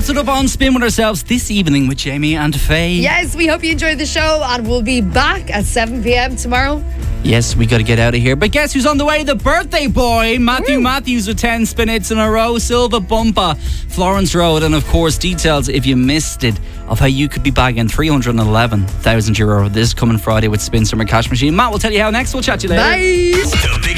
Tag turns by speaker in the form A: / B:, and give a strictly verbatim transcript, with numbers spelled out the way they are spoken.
A: wraps it up on Spin with ourselves this evening with Jamie and Faye.
B: Yes, we hope you enjoyed the show, and we'll be back at seven p.m. tomorrow.
A: Yes, we got to get out of here. But guess who's on the way? The birthday boy, Matthew Woo. Matthews with ten spin hits in a row. Silva Bumpa, Florence Road. And of course, details, if you missed it, of how you could be bagging three hundred eleven thousand euro this coming Friday with Spin Summer Cash Machine. Matt will tell you how next. We'll chat to you later.
B: Bye.